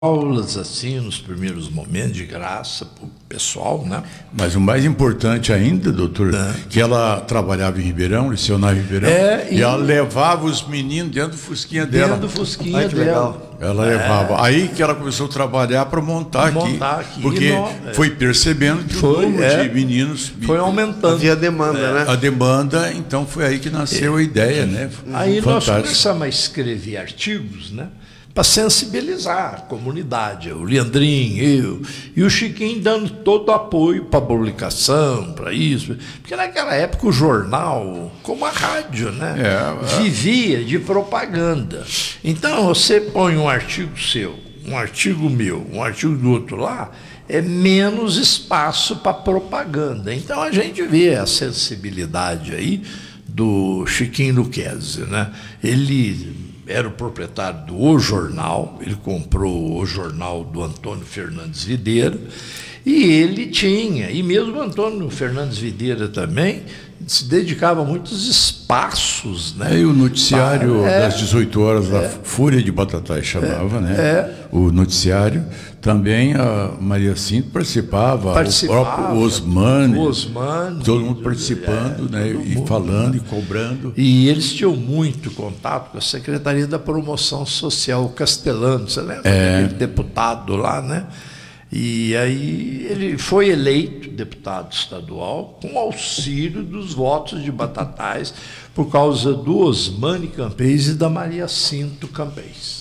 aulas assim nos primeiros momentos de graça para o pessoal, né? Mas o mais importante ainda, doutor, que ela trabalhava em Ribeirão, lecionava em Ribeirão, e ela levava os meninos dentro do fusquinha dela. Dentro do fusquinha dela. Ela levava. Aí que ela começou a trabalhar para montar aqui. Porque foi percebendo que o número de meninos foi aumentando. Havia demanda, né? A demanda, então foi aí que nasceu a ideia, né? Aí nós começamos a escrever artigos, né? Para sensibilizar a comunidade, o Leandrinho, eu, e o Chiquinho dando todo o apoio para a publicação, para isso, porque naquela época o jornal, como a rádio, né, vivia de propaganda. Então você põe um artigo seu, um artigo meu, um artigo do outro lá, é menos espaço para propaganda. Então a gente vê a sensibilidade aí do Chiquinho Lucchesi, né? Ele era o proprietário do O Jornal, ele comprou o jornal do Antônio Fernandes Videira, e ele tinha, e mesmo o Antônio Fernandes Videira também, se dedicava a muitos espaços, né? E o noticiário das 18 horas, a Fúria de Batatais chamava, né? O noticiário. Também a Maria Cinto participava, o próprio Osmani, todo mundo participando, né? E falando e cobrando. E eles tinham muito contato com a Secretaria da Promoção Social, o Castelano, você lembra? Aquele deputado lá, né? E aí ele foi eleito deputado estadual com auxílio dos votos de Batatais por causa do Osmani Campês e da Maria Cinto Campês.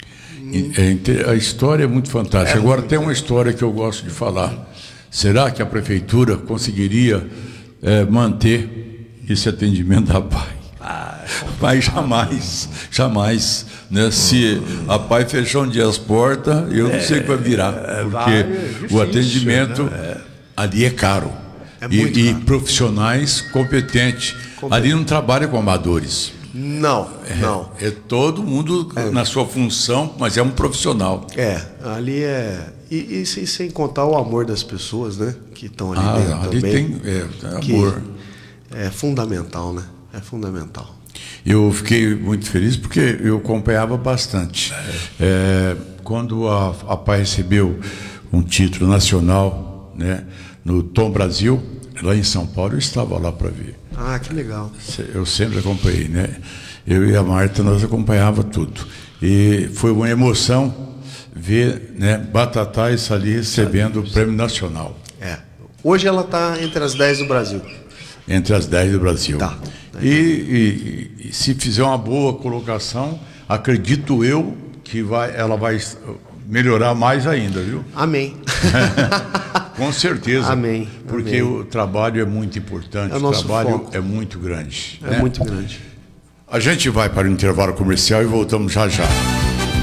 A história é muito fantástica. Agora tem uma história que eu gosto de falar. Será que a prefeitura conseguiria manter esse atendimento da PAI? Mas jamais, né? Se a PAI fechar um dia as portas, eu não sei o que vai virar, porque o atendimento ali é caro. E profissionais competentes. Ali não trabalha com amadores. Não. É todo mundo na sua função, mas é um profissional. Ali é... E sem contar o amor das pessoas, né? Que estão ali dentro ali também. Tem amor. É fundamental, né? É fundamental. Eu fiquei muito feliz porque eu acompanhava bastante. Quando a PAI recebeu um título nacional, né, no Tom Brasil, lá em São Paulo, eu estava lá para ver. Que legal. Eu sempre acompanhei, né? Eu e a Marta, nós acompanhávamos tudo. E foi uma emoção ver, né, Batatais ali recebendo o Prêmio Nacional. Hoje ela está entre as 10 do Brasil. Entre as 10 do Brasil. Tá. E se fizer uma boa colocação, acredito eu que ela vai melhorar mais ainda, viu? Amém. Com certeza. Amém. Porque o trabalho é muito importante, o trabalho é muito grande. É muito grande. A gente vai para o intervalo comercial e voltamos já já.